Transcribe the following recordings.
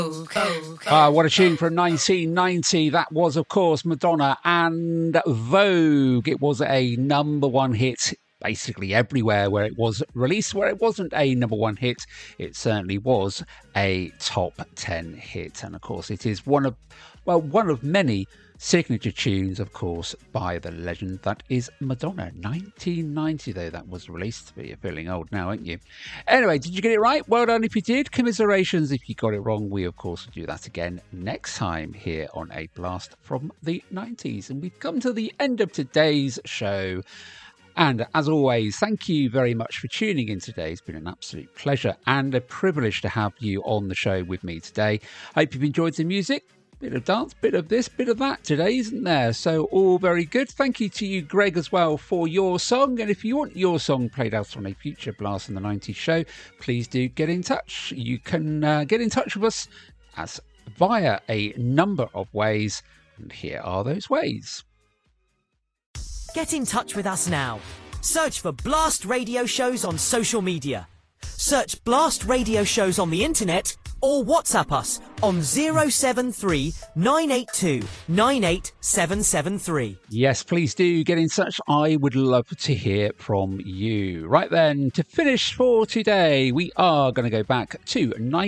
What a tune from 1990. That was, of course, Madonna and Vogue. It was a number one hit basically everywhere where it was released. Where it wasn't a number one hit, it certainly was a top 10 hit. And of course, it is one of many signature tunes, of course, by the legend that is Madonna. 1990, though, that was released. But you're feeling old now, aren't you? Anyway, did you get it right? Well done if you did. Commiserations if you got it wrong. We, of course, will do that again next time here on A Blast from the 90s. And we've come to the end of today's show. And as always, thank you very much for tuning in today. It's been an absolute pleasure and a privilege to have you on the show with me today. Hope you've enjoyed the music. Bit of dance, bit of this, bit of that today, isn't there? So all very good. Thank you to you, Greg, as well, for your song. And if you want your song played out on a future Blast in the 90s show, please do get in touch. You can get in touch with us via a number of ways. And here are those ways. Get in touch with us now. Search for Blast Radio Shows on social media. Search Blast Radio Shows on the internet or WhatsApp us on 073 982 98773. Yes, please do get in touch. I would love to hear from you. Right then, to finish for today, we are going to go back to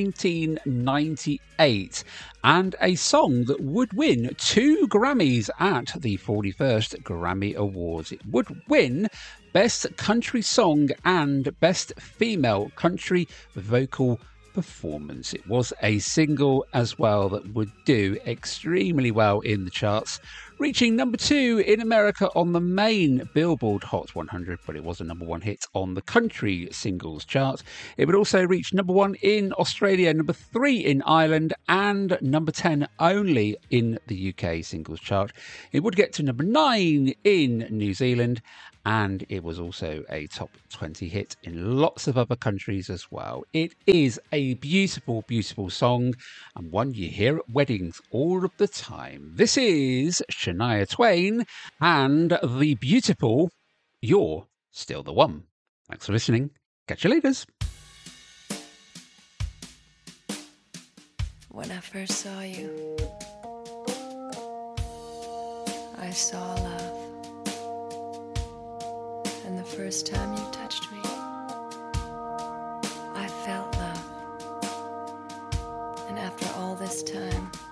1998 and a song that would win 2 Grammys at the 41st Grammy Awards. It would win Best Country Song and Best Female Country Vocal Performance. It was a single as well that would do extremely well in the charts, reaching number 2 in America on the main Billboard Hot 100, but it was a number 1 hit on the country singles chart. It would also reach number 1 in Australia, number 3 in Ireland, and number 10 only in the UK singles chart. It would get to number 9 in New Zealand, and it was also a top 20 hit in lots of other countries as well. It is a beautiful, beautiful song, and one you hear at weddings all of the time. This is Shania Twain and the beautiful You're Still the One. Thanks for listening. Catch you later. When I first saw you, I saw love. And the first time you touched me, I felt love. And after all this time,